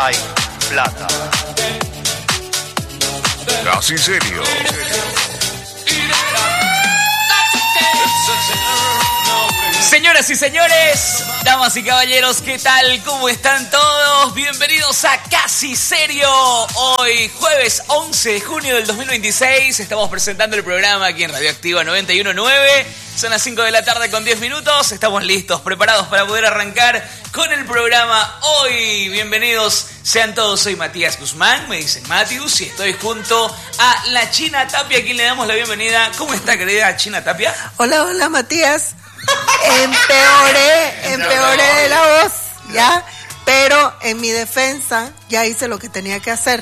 hay plata. Casi serio. Señoras y señores, damas y caballeros, ¿qué tal? ¿Cómo están todos? Bienvenidos a Casi Serio. Hoy, jueves 11 de junio del 2026, estamos presentando el programa aquí en Radioactiva 91.9. Son las 5 de la tarde con 10 minutos. Estamos listos, preparados para poder arrancar con el programa hoy. Bienvenidos sean todos. Soy Matías Guzmán, me dicen Matius, y estoy junto a la China Tapia, a quien le damos la bienvenida. ¿Cómo está, querida China Tapia? Hola, Matías. Empeoré de la voz, ¿ya? Pero en mi defensa ya hice lo que tenía que hacer.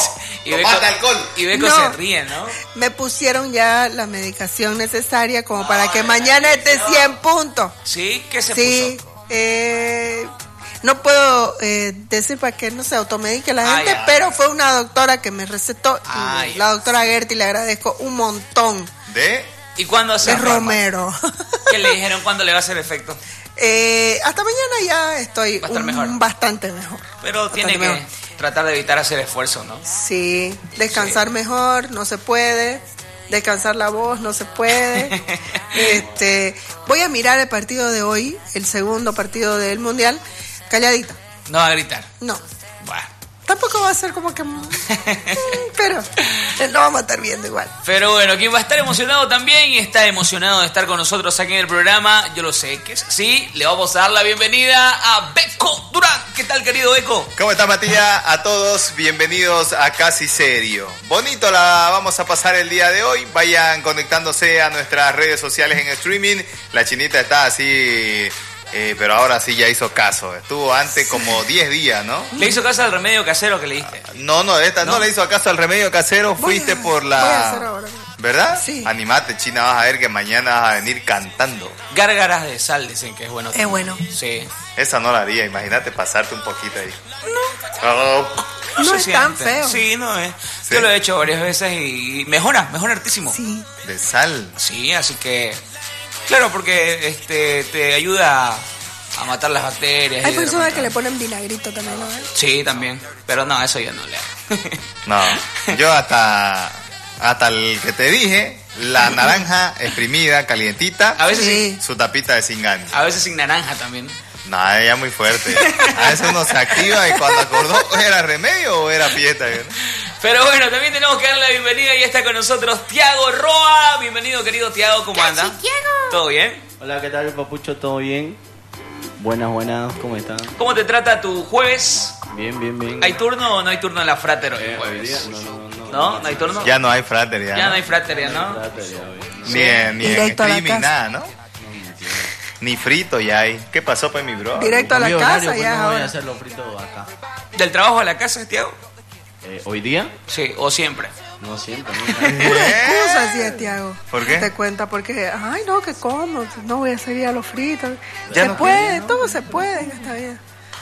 Y Beco se ríe, ¿no? Me pusieron ya la medicación necesaria como para que mañana esté 100 puntos. ¿Sí? ¿Qué se puso? No puedo decir para que no se automedique la gente, pero fue una doctora que me recetó. La doctora Gerti, le agradezco un montón. ¿Y cuándo hace? De Romero. ¿Qué le dijeron? ¿Cuándo le va a hacer efecto? Hasta mañana ya estoy bastante mejor. Pero tiene que tratar de evitar hacer esfuerzo, ¿no? Sí, descansar mejor, no se puede. Descansar la voz, no se puede. Voy a mirar el partido de hoy, el segundo partido del Mundial, calladita. No va a gritar. No. Bueno. Tampoco va a ser como que... pero lo vamos a estar viendo igual. Pero bueno, quien va a estar emocionado también y está emocionado de estar con nosotros aquí en el programa, yo lo sé que es así, le vamos a dar la bienvenida a Beco Durán. ¿Qué tal, querido Beco? ¿Cómo está, Matías? A todos, bienvenidos a Casi Serio. Bonito la vamos a pasar el día de hoy. Vayan conectándose a nuestras redes sociales en streaming. La Chinita está así... pero ahora sí ya hizo caso. Estuvo antes como 10 días, ¿no? ¿Le hizo caso al remedio casero que le diste? No le hizo caso al remedio casero. Fuiste por la... Voy a hacer ahora. ¿Verdad? Sí. Animate, China, vas a ver que mañana vas a venir cantando. Gárgaras de sal dicen que es bueno. Es bueno. Sí. Esa no la haría, imagínate pasarte un poquito ahí. No es tan feo. Sí, no es. ¿Sí? Yo lo he hecho varias veces y mejora hartísimo. Sí. De sal. Sí, así que... Claro, porque te ayuda a matar las bacterias. Hay personas que le ponen vinagrito también, ¿no? Sí, también. Pero no, eso yo no le hago. No, yo hasta el que te dije, la naranja exprimida, calientita. A veces sí. Su tapita de Singani. A veces sin naranja también. No, ella es muy fuerte. A veces uno se activa y cuando acordó, ¿era remedio o era fiesta? Pero bueno, también tenemos que darle la bienvenida y está con nosotros Tiago Roa. Bienvenido, querido Tiago, ¿cómo anda? Tiago. ¿Todo bien? Hola, ¿qué tal, papucho? ¿Todo bien? Buenas, ¿cómo están? ¿Cómo te trata tu jueves? Bien. ¿Hay turno o no hay turno en la frater hoy jueves? No. ¿No hay turno? Ya no hay frater, Ya no hay frater, ¿no? Ni en Directo a la streaming, casa. nada, ¿no? Ni frito ya hay. ¿Qué pasó, pues, mi bro? Directo a la casa ya no voy a ahora. hacerlo frito acá. ¿Del trabajo a la casa, Tiago? ¿Hoy día? Sí, o siempre. No siempre, ¿Cómo se hacía, Tiago? ¿Por qué? Te cuenta, porque, que como, no voy a hacer ya los fritos. Ya Se no puede, todo se puede en esta vida.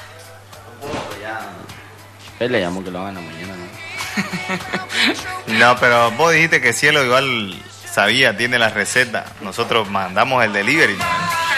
Él le llamó que lo hagan la mañana, ¿no? No, pero vos dijiste que Cielo igual sabía, tiene la receta. Nosotros mandamos el delivery, ¿no?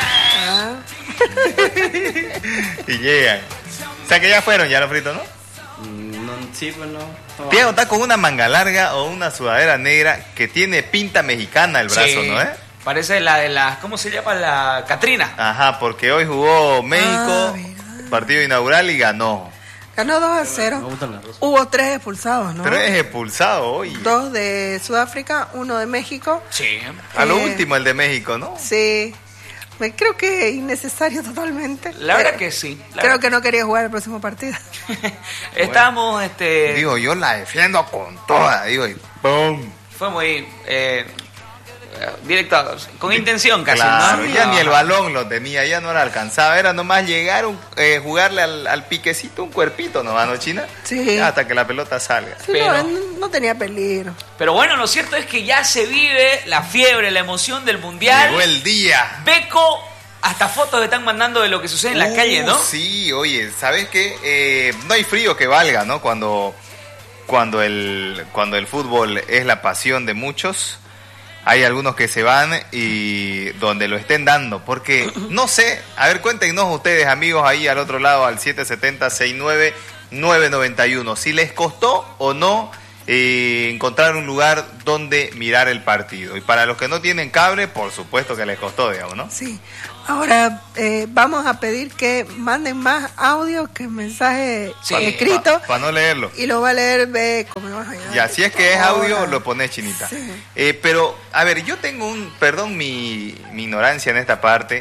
Y llegan. O sea que ya fueron ya los fritos, ¿no? Sí, pues no. Tiago está con una manga larga o una sudadera negra que tiene pinta mexicana el brazo, Sí. ¿no? Parece la de las... ¿Cómo se llama? La Catrina. Ajá, porque hoy jugó México, verdad. partido inaugural y ganó. Ganó 2-0. Me gustan las rosas. Hubo 3 expulsados, ¿no? 3 expulsados hoy. 2 de Sudáfrica, 1 de México. Sí. A lo último el de México, ¿no? Sí. Creo que innecesario totalmente. La verdad que sí. Creo que no quería jugar el próximo partido. Estamos, Digo, yo la defiendo con toda, digo, y ¡pum! Fue muy... directo, con intención casi, Claro, ¿no? ya ni el balón lo tenía, ya no le alcanzaba, era nomás llegar, jugarle al piquecito un cuerpito, ¿no, mano China? Sí. Hasta que la pelota salga. Sí, Pero- no tenía peligro. Pero bueno, lo cierto es que ya se vive la fiebre, la emoción del Mundial. Llegó el día. Beco, hasta fotos que están mandando de lo que sucede en la calle, ¿no? Sí, oye, ¿sabes qué? No hay frío que valga, ¿no? Cuando el fútbol es la pasión de muchos, hay algunos que se van y donde lo estén dando, porque no sé, a ver, cuéntenos ustedes, amigos, ahí al otro lado, al 770-6999, 991. Si les costó o no encontrar un lugar donde mirar el partido. Y para los que no tienen cable, por supuesto que les costó, digamos, ¿no? Sí. Ahora vamos a pedir que manden más audio que mensaje escrito. Para no leerlo. Y lo va a leer Beco. Me vas a ayudar. Ya, si es que es audio, lo pones, Chinita. Sí. Pero, a ver, yo tengo perdón mi ignorancia en esta parte.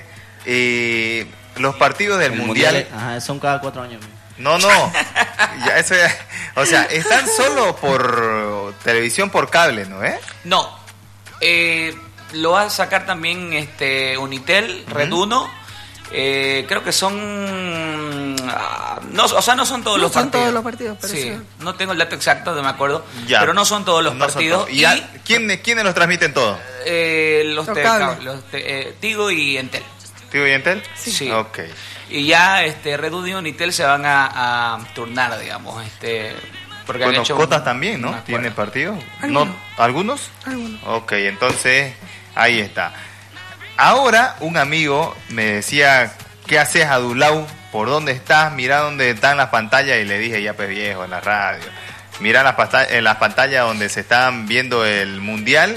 Los partidos del Mundial... Ajá, son cada 4 años. No. Ya, eso ya, o sea, están solo por televisión por cable, ¿no? No. Lo va a sacar también Unitel, Red 1. Creo que son... no son todos los partidos. No son todos los partidos, pero sí. No tengo el dato exacto, no me acuerdo. Ya, pero no son todos los partidos. ¿Y quiénes los transmiten todos? Los Tigo y Entel. ¿Tigo y Entel? Sí. Ok. Y ya Red 1 y Unitel se van a turnar, digamos. Porque han hecho Cotas también, ¿no? ¿Tiene partido? ¿Algunos? Algunos. Ok, entonces ahí está. Ahora un amigo me decía, ¿qué haces, Adulau? ¿Por dónde estás? Mira dónde están las pantallas. Y le dije, ya pues viejo, en la radio. Mira en las pantallas donde se están viendo el Mundial.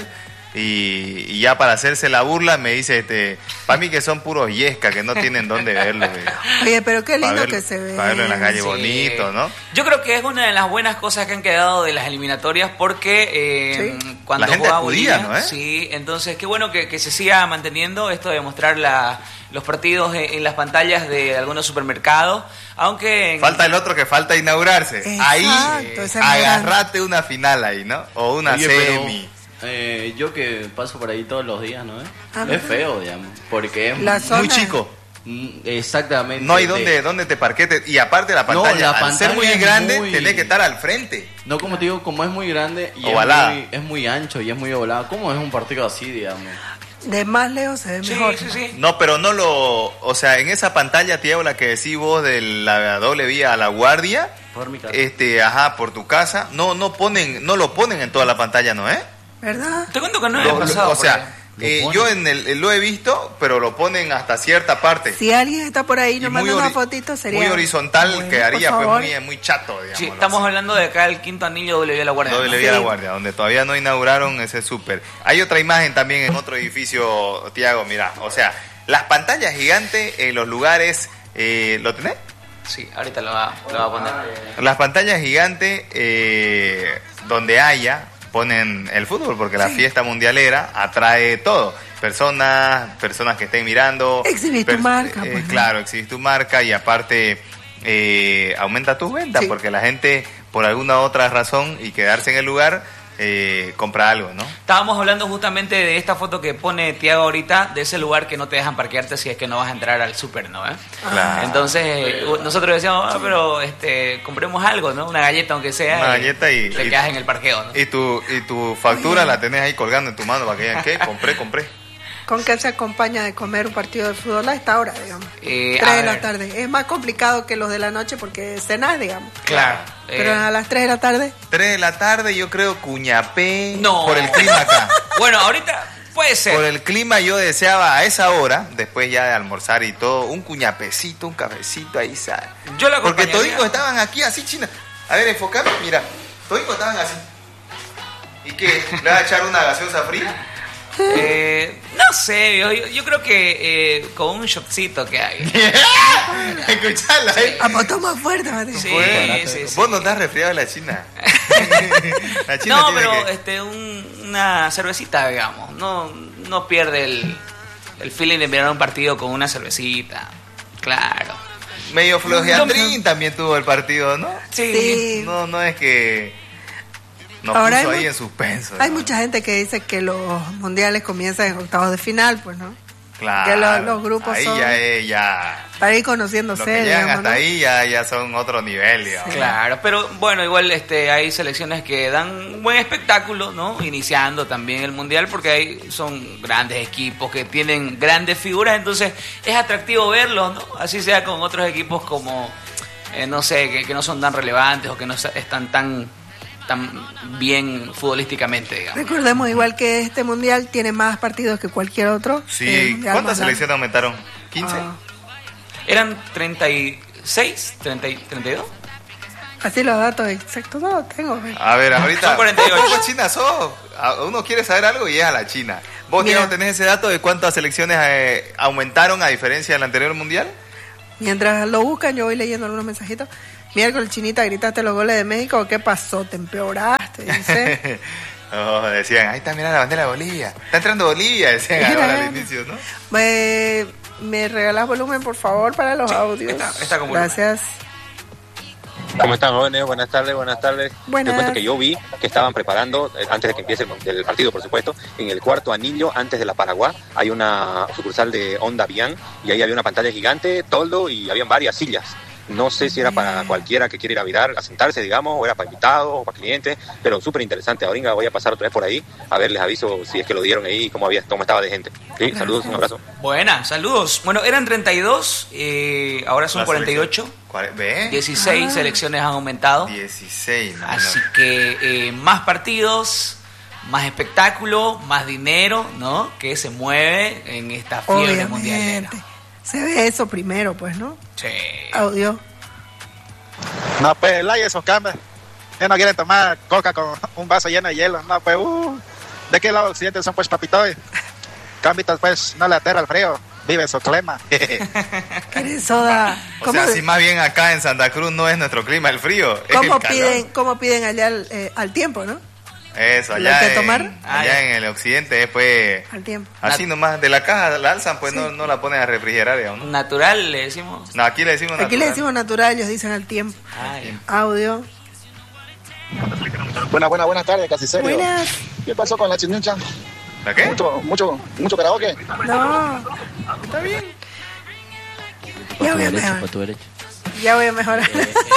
Y ya para hacerse la burla me dice, para mí que son puros yesca, que no tienen dónde verlo. Oye, pero qué lindo que se ve. Para verlo en la calle, Sí. bonito, ¿no? Yo creo que es una de las buenas cosas que han quedado de las eliminatorias porque cuando la gente juega acudía, Bolivia, ¿no? Sí, entonces qué bueno que se siga manteniendo esto de mostrar los partidos en las pantallas de algunos supermercados, aunque... Falta el otro que falta inaugurarse. Exacto, Ahí ese agarrate una final ahí, ¿no? O una Oye, semi. Yo que paso por ahí todos los días, ¿no? Ah, Es feo, digamos, porque es La zona- Muy chico. exactamente. No hay donde te parquetes. Y aparte la pantalla, al ser muy grande, tenés que estar al frente. No, como te digo, como es muy grande y Ovalada. es muy ancho y es muy ovalado. ¿Cómo es un partido así, digamos? De más lejos se ve Sí, mejor. sí. No, pero no o sea, en esa pantalla, Tiago, la que decís vos de la doble vía a La Guardia, Por mi casa. por tu casa, no lo ponen en toda la pantalla, ¿no? Te cuento que no me ha pasado. O sea, yo lo he visto, pero lo ponen hasta cierta parte. Si alguien está por ahí y Y nos muy manda una ori- fotito, sería... muy horizontal, bueno, quedaría por pues favor. muy chato, digamos. Sí, estamos hablando de acá el quinto anillo doble vía a La Guardia. Doble ¿no? vía a La Sí. Guardia, donde todavía no inauguraron ese súper. Hay otra imagen también en otro edificio, Tiago, mira, o sea, las pantallas gigantes en los lugares, ¿lo tenés? Sí, ahorita lo va a poner. Las pantallas gigantes donde ponen el fútbol, porque la fiesta mundialera atrae todo. Personas que estén mirando. Exhibís tu marca, pues, ¿no? Claro, exhibís tu marca y aparte aumenta tus ventas, Sí. porque la gente, por alguna otra razón y quedarse en el lugar, compra algo, ¿no? Estábamos hablando justamente de esta foto que pone Tiago ahorita, de ese lugar que no te dejan parquearte si es que no vas a entrar al súper, ¿no? Claro. Entonces, nosotros decíamos, pero compremos algo, ¿no? Una galleta, aunque sea. Una galleta y te quedas en el parqueo, ¿no? Y tu factura la tenés ahí colgando en tu mano para que digan, ¿qué? Compré. ¿Con qué se acompaña de comer un partido de fútbol a esta hora, digamos? 3 a de la ver. tarde. Es más complicado que los de la noche porque cenás, digamos. Claro. Pero a las 3 de la tarde... 3 de la tarde, yo creo Cuñapé. No. Por el clima acá. Bueno, ahorita puede ser. Por el clima yo deseaba a esa hora, después ya de almorzar y todo, un cuñapecito, un cafecito ahí, ¿sabes? Yo la Porque acompañaría. todicos estaban aquí así, China. A ver, enfocame, mira. Todicos estaban así. ¿Y qué? ¿Le vas a echar una gaseosa fría? No sé, yo creo que con un shotcito que hay. Escuchala, Ah, pues toma fuerte, Mateo. Sí, sí. Vos no estás resfriado de la China. La China No, tiene pero que... una cervecita, digamos. No pierde el feeling de mirar un partido con una cervecita. Claro. Medio flojeandrín también tuvo el partido, ¿no? Sí. No es que nos Ahora puso hay ahí mu- en suspenso. Hay ¿no? mucha gente que dice que los mundiales comienzan en octavos de final, pues, ¿no? Claro. Que los grupos ahí son... ya Para ir los conociéndose, que llegan digamos, hasta ¿no? ahí ya son otro nivel, digamos. Claro, pero bueno, igual hay selecciones que dan un buen espectáculo, ¿no? Iniciando también el mundial, porque son grandes equipos que tienen grandes figuras, entonces es atractivo verlos, ¿no? Así sea con otros equipos como, no sé, que no son tan relevantes o que no están tan bien futbolísticamente, digamos. Recordemos igual que este mundial tiene más partidos que cualquier otro. El Sí, mundial ¿cuántas más selecciones aumentaron? ¿15? Ah. ¿Eran 36? ¿32? Así los datos exactos no los tengo. A ver, ahorita... Son 48. ¿Cómo China sos? Uno quiere saber algo y es a la China. ¿Vos, Mira. Diego, tenés ese dato de cuántas selecciones aumentaron a diferencia del anterior mundial? Mientras lo buscan, yo voy leyendo algunos mensajitos. Miércoles, Chinita, gritaste los goles de México. ¿Qué pasó? ¿Te empeoraste? Dice. Oh, decían, ahí está, mirá la bandera de Bolivia. Está entrando Bolivia, decían ahora al inicio, ¿no? ¿Me regalás volumen, por favor, para los audios? está con volumen. Gracias. ¿Cómo están, jóvenes? Buenas tardes, buenas tardes. Buenas. Te cuento que yo vi que estaban preparando, antes de que empiece el partido, por supuesto, en el cuarto anillo, antes de la Paraguay, hay una sucursal de Honda Bian, y ahí había una pantalla gigante, toldo, y habían varias sillas. No sé si era para cualquiera que quiera ir a mirar, a sentarse, digamos, o era para invitados, o para clientes, pero súper interesante. Ahora voy a pasar otra vez por ahí, a ver, les aviso si es que lo dieron ahí, cómo estaba de gente. Sí, saludos, un abrazo. Buena, saludos. Bueno, eran 32, ahora son La 48. ¿Ve? 16 selecciones han aumentado. 16, no, Así que más partidos, más espectáculo, más dinero, ¿no? Que se mueve en esta fiebre mundialera. Obviamente. Se ve eso primero, pues, ¿no? Sí. Audio. No, pues, like esos cambios. Ya no quieren tomar coca con un vaso lleno de hielo. No, pues, ¿de qué lado occidente son, pues, papitoy? Cambitos, pues, no le aterra el frío. Vive su clima. ¿Querés soda? O sea, si más bien acá en Santa Cruz no es nuestro clima el frío, es el calor. ¿Cómo piden allá al tiempo, no? Eso, ¿Lo hay que tomar? allá en el occidente después, Al tiempo. así nomás, de la caja la alzan, pues Sí. no la ponen a refrigerar, digamos, ¿no? Natural, le decimos. No, aquí le decimos Aquí natural. le decimos natural, ellos dicen al tiempo. Ay, Audio. Buenas tardes, casi serio. Buenas. ¿Qué pasó con la chinuncha? ¿La qué? Mucho karaoke. No, está bien. Ya voy a mejorar. Por tu derecho. Ya voy a mejorar.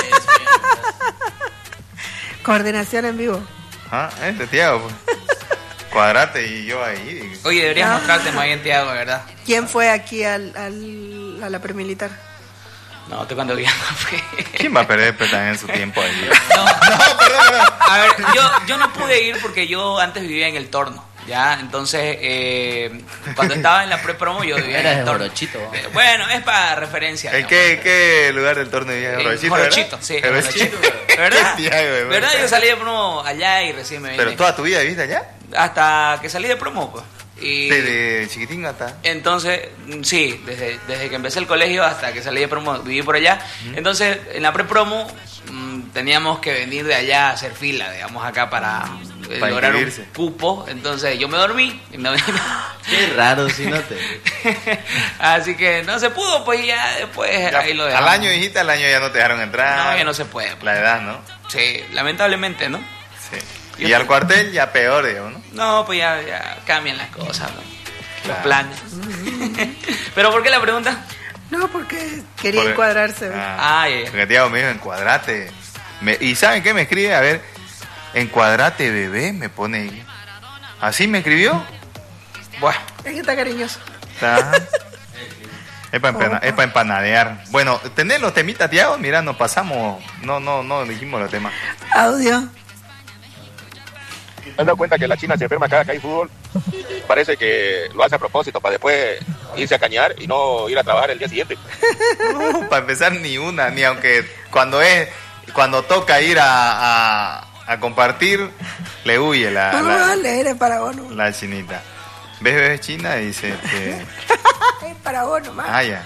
Coordinación en vivo. Ah, Tiago, pues. Cuadrate y yo ahí. oye, deberías mostrarte más bien, Tiago, ¿verdad? ¿Quién fue aquí a la premilitar? No, te cuento bien. ¿Quién va a perder también su tiempo ahí? No, Perdón. a ver, yo no pude ir porque yo antes vivía en el Torno, ¿ya? Entonces, cuando estaba en la pre-promo yo vivía en Eras el de Torno. Jorochito. Bueno, es para referencia. ¿En digamos. qué lugar del torneo vivías? ¿En Jorochito? Jorochito, sí, en Jorochito. ¿Verdad? Qué Tiago, güey. ¿Verdad? Yo salí de promo allá y recién me vine. ¿Pero toda tu vida viviste allá? Hasta que salí de promo, pues. Y Desde chiquitín hasta... entonces, sí, desde que empecé el colegio hasta que salí de promo, viví por allá. Entonces, en la pre-promo teníamos que venir de allá a hacer fila, digamos, acá para lograr un inscribirse. cupo. Entonces, yo me dormí y no vine. Qué raro, si no te... Así que no se pudo, pues ya después ahí lo al dejamos. año, hijita, al año ya no te dejaron entrar. No, ya no se puede. La edad, ¿no? Sí, lamentablemente, ¿no? Sí. Y al cuartel ya peor, digamos, ¿no? No, pues ya cambian las cosas, ¿no? Los Claro. planes. ¿Pero por qué la pregunta? No, porque quería Porque- encuadrarse. ¿ves? Ah, ya. Porque Tiago me dijo, encuadrate. ¿Y saben qué me escribe? A ver, encuadrate, bebé, me pone ahí. ¿Así me escribió? Bueno, Es que está cariñoso. Está. Es para empanadear. Bueno, ¿tenés los temitas, Tiago? Mira, nos pasamos. No dijimos los temas. Audio. Me he dado cuenta que la China se enferma cada que hay fútbol. Parece que lo hace a propósito para después irse a cañar y no ir a trabajar el día siguiente. Para empezar, ni una, ni aunque cuando toca ir a compartir, le huye No lo vas a leer, es para vos, no. la chinita. ¿Ves China? Y dice, Es para vos nomás. ya.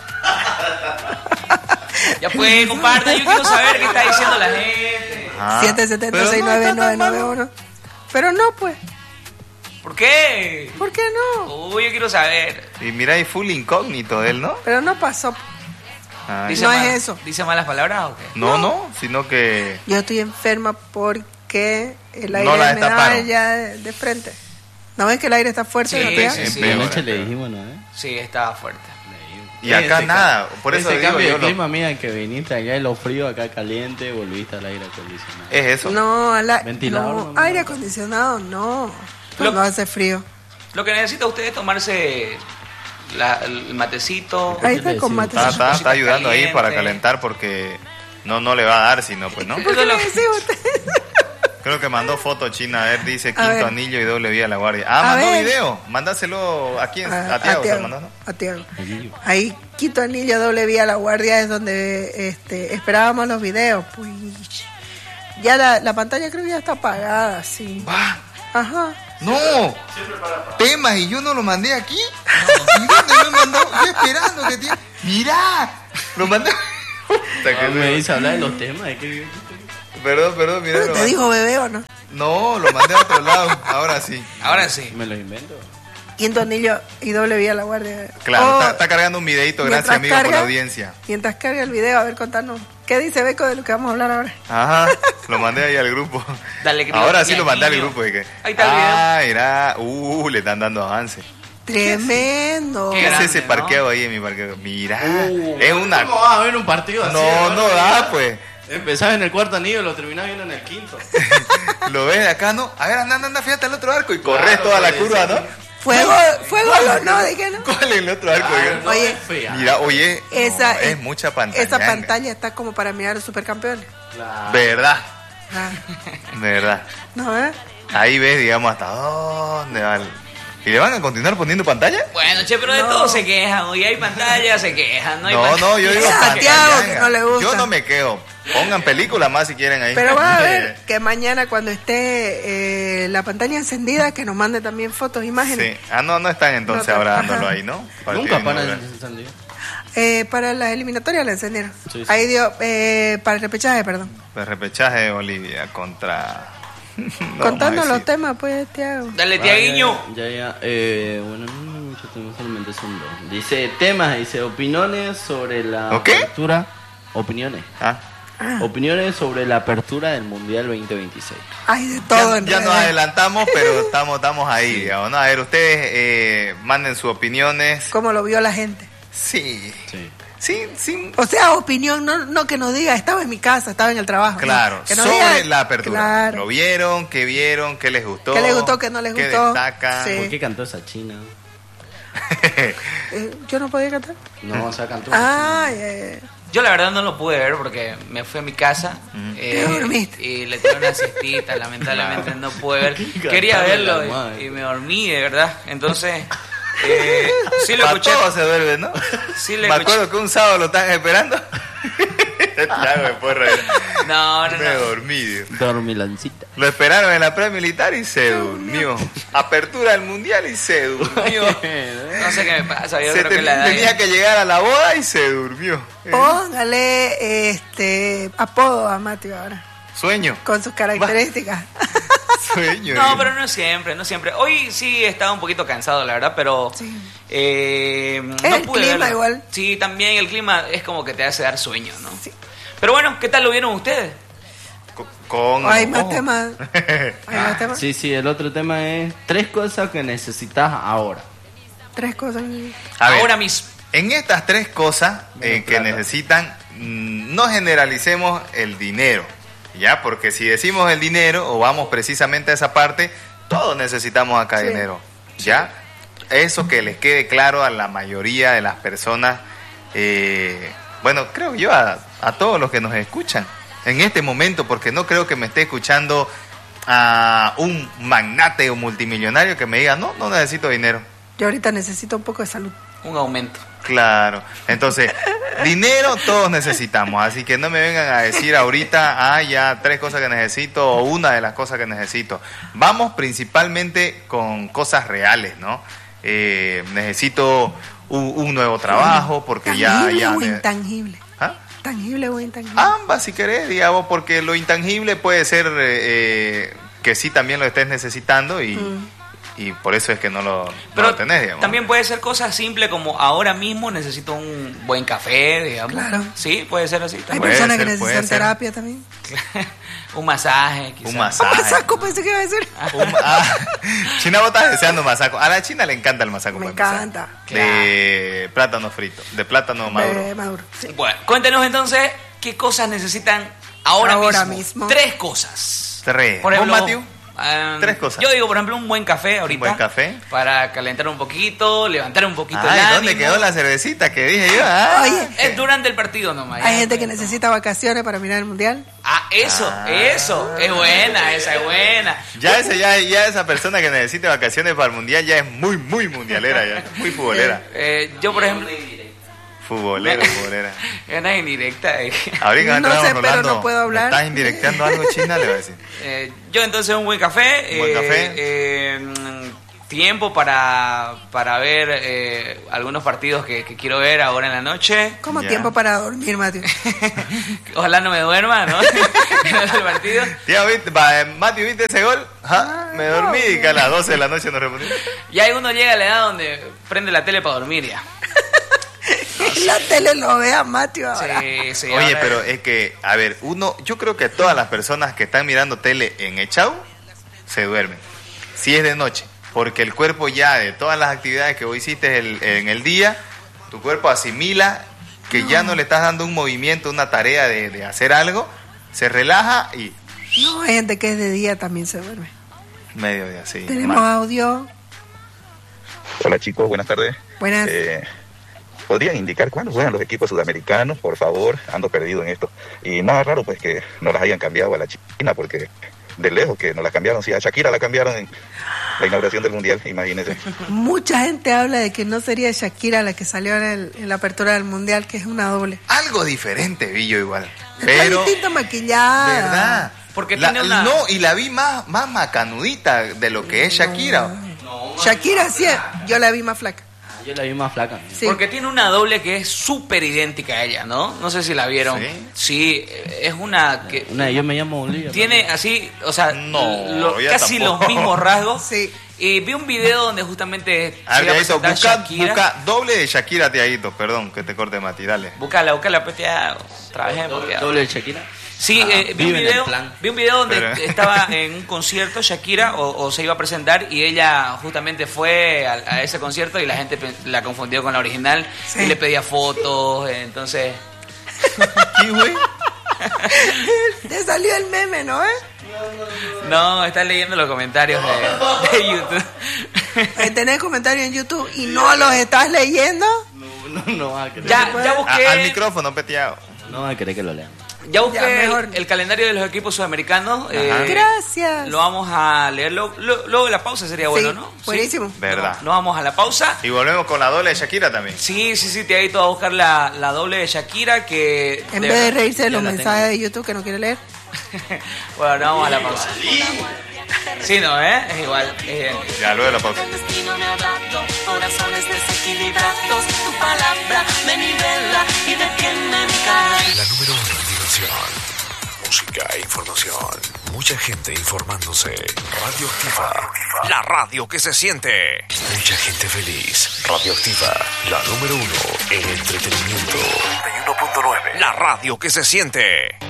ya pues, comparta, yo quiero saber qué está diciendo la gente. Ah, 770-699-991. Pero no, pues. ¿Por qué? ¿Por qué no? Uy, yo quiero saber. Y mira, hay full incógnito de él, ¿no? Pero no pasó. Ay, No es eso. ¿Dice malas palabras o qué? no, sino que... Yo estoy enferma porque el No aire la me da destaparon. ya de frente. ¿No ves que el aire está fuerte? Sí, ¿no, tía? sí, sí. De noche le dijimos, ¿no? Sí, estaba fuerte. Y acá nada, por eso ese digo cambio yo, de clima, mía, que viniste allá y lo frío, acá caliente, volviste al aire acondicionado. es eso. No, Ventilador, no, aire acondicionado no. Lo- No hace frío. Lo que necesita usted es tomarse el matecito. Ahí está con mate. Está ayudando ahí para caliente. calentar porque no le va a dar, sino pues, ¿no? ¿Por qué le decís usted? Creo que mandó foto China. A ver, dice A quinto ver. anillo y doble vía a la guardia. A Mandó ver. video. Mándaselo a quién. A Tiago se lo mandó, ¿no? A Tiago. Ahí, quinto anillo, doble vía a la guardia es donde esperábamos los videos. Pues ya la pantalla creo que ya está apagada, sí. Va. Ajá. No, temas y yo no lo mandé aquí. ¿Y dónde me mandó? Yo esperando que tiene. Mirá, lo mandé. Me dice hablar de los temas. Perdón, mira. ¿Te dijo bebé o no? No, lo mandé a otro lado. Ahora sí. Ahora sí. Me lo invento. Quinto anillo y doble vía a la guardia. Claro, Oh, está cargando un videito. Gracias, mientras amigo, por carga, la audiencia. Mientras carga el video, a ver, contanos. ¿Qué dice Beco de lo que vamos a hablar ahora? Ajá, lo mandé ahí al grupo. Dale, creo, Ahora sí y lo al mandé al niño. grupo. Y que, Ahí está el video. Mirá. Le están dando avance. Tremendo. Qué ¿Qué es grande, ese ¿no? parqueo ahí en mi parqueo? Mirá, es una... ¿Cómo vas a ver un partido así? No da, pues. Empezás en el cuarto anillo y lo terminás viendo en el quinto. Lo ves de acá, ¿no? A ver, anda, fíjate al otro arco y corres toda la curva, ¿no? Fuego, ¿no? ¿De qué no? ¿Cuál es el otro arco? No, Oye, es fea. Mira, oye, Esa no, es mucha pantalla. Esa pantalla está como para mirar a los supercampeones. Claro. Verdad, Ah, verdad. ¿no, eh? Ahí ves, digamos, hasta dónde va el... ¿Y le van a continuar poniendo pantalla? Bueno, che, pero de No. todo se quejan. Hoy hay pantalla, se quejan. No hay pantalla. No, yo digo Es a pantalla. Tiago que no le gusta. Yo no me quedo. Pongan película más si quieren ahí. Pero vas a ver que mañana cuando esté la pantalla encendida, que nos mande también fotos, imágenes. Sí. No están entonces No, ahora ajá. dándolo ahí, ¿no? Nunca para el el encendido. Para las eliminatorias la encendieron. Sí, sí. Ahí dio, para el repechaje, perdón. repechaje de Bolivia contra... No Contando vamos a los decir. temas, pues, Tiago. Dale, Tiaguiño. Ya. Bueno, no hay muchos temas, solamente son dos. Dice temas, dice opiniones sobre la ¿Ok? apertura. Opiniones. Ah. Opiniones sobre la apertura del Mundial 2026. Hay de todo en Ya nos realidad. adelantamos, pero estamos ahí, digamos, ¿no? A ver, ustedes manden sus opiniones. ¿Cómo lo vio la gente? Sí. Sí. O sea, opinión, no que nos diga, estaba en mi casa, estaba en el trabajo. Claro, ¿no? Que nos sobre diga, la apertura. claro. ¿Lo vieron? ¿Qué vieron? ¿Qué les gustó? ¿Qué les gustó? ¿Qué no les ¿Qué gustó? destacan? Sí. ¿Por qué cantó esa china? ¿Yo no podía cantar? No, o sea, cantó. Ah, Yo la verdad no lo pude ver porque me fui a mi casa Te dormiste. y le tiré una siestita, lamentablemente no pude ver. Cantarle Quería verlo la madre. y me dormí, de verdad. Entonces, sí lo Para escuché. todos se duerme, ¿no? Sí Me lo escuché. acuerdo que un sábado lo están esperando. Ya me puedo reír. No. Me dormí, Dios. Dormilancita. Lo esperaron en la prueba militar y se durmió. Apertura del mundial y se durmió. No sé qué me pasa, yo Se creo que la edad... tenía que llegar a la boda y se durmió. póngale apodo a Mati ahora, Sueño. con sus características. Sueño. No, pero no siempre. Hoy sí estaba un poquito cansado, la verdad, pero... Sí. no el pude clima verlo. igual. Sí, también el clima es como que te hace dar sueño, ¿no? Sí. Pero bueno, ¿qué tal lo vieron ustedes? Hay más ojo. temas. Hay más temas. Sí, el otro tema es 3 cosas que necesitas ahora. 3 cosas. A ver, Ahora mismo. en estas 3 cosas Menos que plata. necesitan, no generalicemos el dinero, ¿ya? Porque si decimos el dinero o vamos precisamente a esa parte, todos necesitamos acá Sí. dinero, ¿ya? Eso que les quede claro a la mayoría de las personas, bueno, creo yo a todos los que nos escuchan en este momento, porque no creo que me esté escuchando a un magnate o multimillonario que me diga, no necesito dinero. Yo ahorita necesito un poco de salud. Un aumento. Claro, entonces, dinero todos necesitamos, así que no me vengan a decir ahorita, ya 3 cosas que necesito o una de las cosas que necesito. Vamos principalmente con cosas reales, ¿no? Necesito un nuevo trabajo porque ¿Tangible ya o me- intangible? ¿Ah? ¿Tangible o intangible? Ambas, si querés, digamos, porque lo intangible puede ser que sí también lo estés necesitando y por eso es que no lo tenés, digamos. también puede ser cosas simples como ahora mismo necesito un buen café, digamos. Claro. Sí, puede ser así Hay también. Puede personas ser, que puede necesitan ser. terapia también. Un masaje, quizás. Un masaje. Masaco, pensé que iba a decir. China, vos estás deseando masaco. A la China le encanta el masaco. Me para empezar. encanta. De plátano frito, de plátano maduro. Maduro. Sí. Bueno, cuéntenos entonces qué cosas necesitan ahora Ahora mismo. mismo. 3 cosas. 3. Por ejemplo, ¿Vos, Matthew? Tres cosas. Yo digo, por ejemplo, un buen café ahorita. ¿Un buen café? Para calentar un poquito, levantar un poquito el Ay, ánimo. ¿dónde quedó la cervecita que dije yo? Oye, Es durante el partido nomás. hay gente que necesita vacaciones para mirar el mundial. Eso. Es buena, esa es buena. Ya esa persona que necesite vacaciones para el mundial ya es muy mundialera, ya. Muy futbolera. Yo, por ejemplo... Futbolera. Una indirecta. Ahorita No sé, pero no puedo hablar. ¿Me estás indirectando algo, China? Le voy a decir. Yo entonces un buen café. Un buen café. Tiempo para ver algunos partidos que quiero ver ahora en la noche. ¿Cómo Ya. tiempo para dormir, Matthew? Ojalá no me duerma, ¿no? El partido. Tío, Mati, ¿viste ese gol? Me dormí y que a las 12 de la noche nos reunimos. Ya uno llega a la edad donde prende la tele para dormir ya. La tele lo vea Matthew ahora. Sí, Oye, ahora- pero es que, a ver, yo creo que todas las personas que están mirando tele en Echau se duermen. Si es de noche, porque el cuerpo ya de todas las actividades que vos hiciste en el día, tu cuerpo asimila que ya no le estás dando un movimiento, una tarea de hacer algo, se relaja y No, hay gente que es de día también se duerme. medio día, sí. Tenemos mal. audio. Hola chicos, buenas tardes. Buenas. ¿Podrían indicar cuándo juegan los equipos sudamericanos? Por favor, ando perdido en esto. Y nada raro pues que no las hayan cambiado a la China, porque de lejos que no la cambiaron. Si a Shakira la cambiaron en la inauguración del Mundial, imagínense. Mucha gente habla de que no sería Shakira la que salió en la apertura del mundial, que es una doble. Algo diferente vi yo igual. Está Pero, distinto maquillada. ¿verdad? Porque tiene una- No, y la vi más macanudita de lo que es Shakira. Shakira sí, yo la vi más flaca. Yo la vi más flaca. Sí. Porque tiene una doble que es súper idéntica a ella, ¿no? No sé si la vieron. ¿Sí? Sí, es una que... Yo me llamo Bolivia. Tiene así, o sea, No, ya casi tampoco. los mismos rasgos. Sí. Y vi un video donde justamente A se iba a ver, Tiaguito, presentar Shakira. busca doble de Shakira, Tiaguito. Perdón, que te corte, Mati, dale. Búscala, pues ya trabajé. Porque ya- Doble de Shakira. Sí, vi un vive en el plan. video donde Pero- estaba en un concierto Shakira o se iba a presentar y ella justamente fue a ese concierto y la gente la confundió con la original Sí. y le pedía fotos, entonces... ¿Qué, güey? Te salió el meme, ¿no? No, estás leyendo los comentarios de YouTube. Tenés comentarios en YouTube y no los estás leyendo. No va a querer. Ya busqué... Al micrófono, peteado. No va a querer que lo lean. Ya busqué Ya, mejor. el calendario de los equipos sudamericanos. Gracias. Lo vamos a leer luego de la pausa, sería bueno, Sí, ¿no? buenísimo. Sí. Verdad. Nos vamos a la pausa. Y volvemos con la doble de Shakira también. Sí, Tiaguito va a buscar la doble de Shakira que... En vez de reírse de Ya los la mensajes de YouTube que no quiere leer. Bueno, nos vamos a la pausa. Sí, ¿no? Es igual. Ya, luego de la pausa. El destino me ha dado corazones desequilibrados. Tu palabra me nivela y detiene mi caer. La número 1 en diversión, música e información. Mucha gente informándose. Radioactiva, la radio que se siente. Mucha gente feliz. Radioactiva, la número 1 en entretenimiento. 91.9, la radio que se siente.